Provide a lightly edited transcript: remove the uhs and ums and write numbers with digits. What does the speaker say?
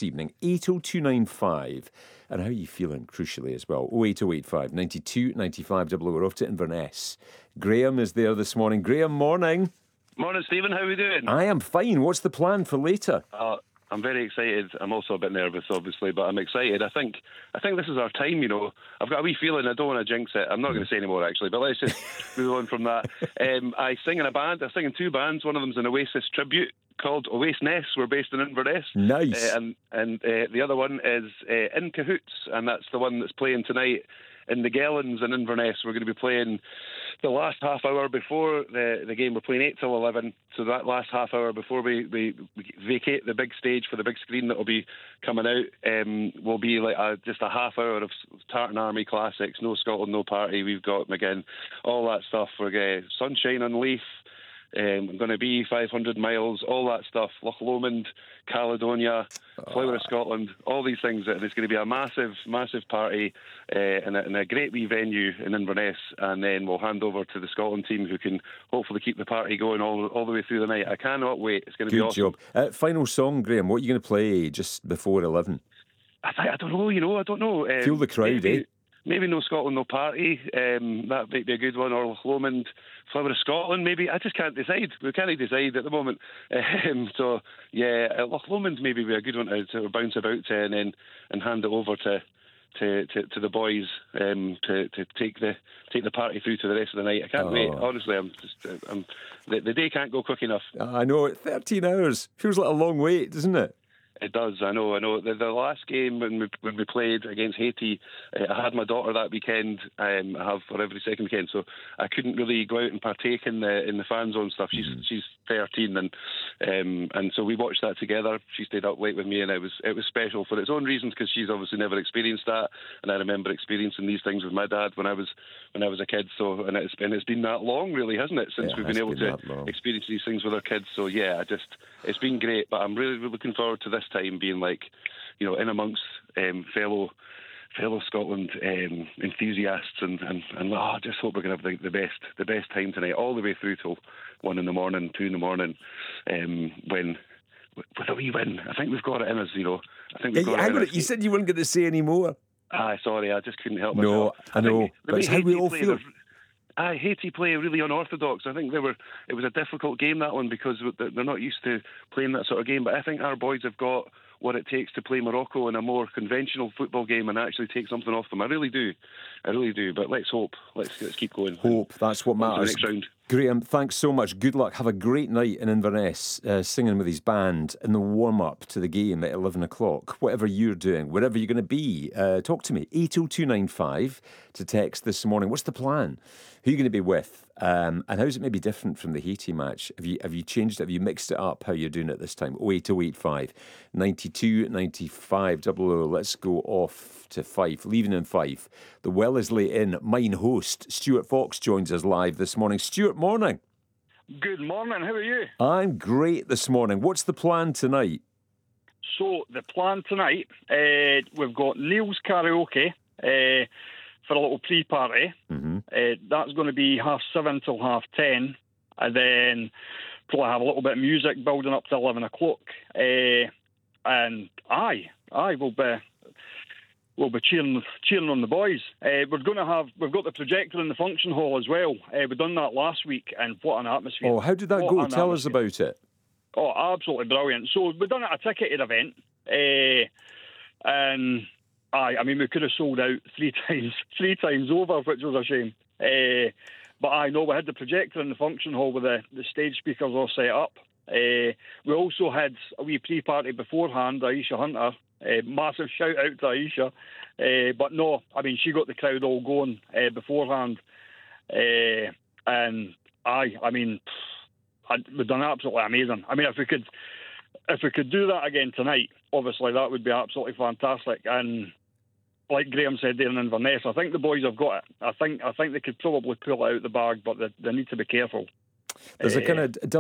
this evening. 80295. And how are you feeling, crucially, as well? 08085 92 95 00. We're off to Inverness. Graham is there this morning. Graham, morning. Morning, Stephen. How are we doing? I am fine. What's the plan for later? I'm very excited. I'm also a bit nervous, obviously, but I'm excited. I think this is our time, you know. I've got a wee feeling. I don't want to jinx it. I'm not going to say any more, actually, but let's just move on from that. I sing in a band. I sing in two bands. One of them's an Oasis tribute called Oasis. We're based in Inverness. Nice. And the other one is In Cahoots, and that's the one that's playing tonight in the Gellens in Inverness. We're going to be playing the last half hour before the game. We're playing 8 till 11, so that last half hour before we vacate the big stage for the big screen that will be coming out will be like just a half hour of Tartan Army classics. No Scotland, no party. We've got McGinn, all that stuff. We're Sunshine on Leaf. I'm going to be 500 miles, all that stuff. Loch Lomond, Caledonia, Flower of Scotland, all these things. And it's going to be a massive, massive party in a great wee venue in Inverness. And then we'll hand over to the Scotland team who can hopefully keep the party going all the way through the night. I cannot wait. It's going to be awesome. Good job. Final song, Graham. What are you going to play just before 11? I don't know, I don't know. Feel the crowd, Maybe No Scotland, No Party. That might be a good one. Or Loch Lomond, Flower of Scotland, maybe. I just can't decide. We can't decide at the moment. So, yeah, Loch Lomond maybe be a good one to bounce about to and hand it over to the boys to take the party through to the rest of the night. I can't wait. Honestly, the day can't go quick enough. I know. 13 hours. Feels like a long wait, doesn't it? It does, I know. The last game when we played against Haiti, I had my daughter that weekend. I have for every second weekend, so I couldn't really go out and partake in the fan zone stuff. She's 13, and so we watched that together. She stayed up late with me, and it was special for its own reasons because she's obviously never experienced that, and I remember experiencing these things with my dad when I was a kid. So and it's been that long, really, hasn't it, since we've been able to experience these things with our kids. So yeah, it's been great, but I'm really looking forward to this time being like, you know, in amongst fellow Scotland enthusiasts and I just hope we're going to have the best time tonight, all the way through till 1 in the morning, 2 in the morning, when with a wee win. I think we've got it in us, you know. I think we've got it in us. You said you weren't going to say any more. Sorry, I just couldn't help myself. No, I know, but it's how we all feel. Haiti play really unorthodox. I think it was a difficult game, that one, because they're not used to playing that sort of game. But I think our boys have got what it takes to play Morocco in a more conventional football game and actually take something off them. I really do. But let's hope. Let's keep going. Hope, that's what matters. Next round. Graham, thanks so much. Good luck. Have a great night in Inverness, singing with his band in the warm-up to the game at 11 o'clock. Whatever you're doing, wherever you're going to be, talk to me. 80295 to text this morning. What's the plan? Who are you going to be with? And how's it maybe different from the Haiti match? Have you changed it? Have you mixed it up how you're doing it this time? 08085 92 95 00. Let's go off to Fife, leaving in Fife. The Wellesley Inn Mine host, Stuart Fox, joins us live this morning. Stuart, morning. Good morning, how are you? I'm great this morning. What's the plan tonight? So, the plan tonight, we've got Neil's Karaoke for a little pre-party. Mm-hmm. That's going to be 7:30 till 10:30, and then probably have a little bit of music building up to 11 o'clock. And we'll be cheering on the boys. We've got the projector in the function hall as well. We've done that last week, and what an atmosphere! Oh, how did that go? Tell us about it. Oh, absolutely brilliant. So we've done it at a ticketed event, and I mean we could have sold out three times over, which was a shame. But I know we had the projector in the function hall with the stage speakers all set up. We also had a wee pre-party beforehand, Aisha Hunter. Massive shout out to Aisha. But no, I mean, she got the crowd all going beforehand. And we've done absolutely amazing. I mean, if we could do that again tonight, obviously that would be absolutely fantastic. And like Graham said there in Inverness, I think the boys have got it. I think they could probably pull it out the bag, but they need to be careful. There's a kind of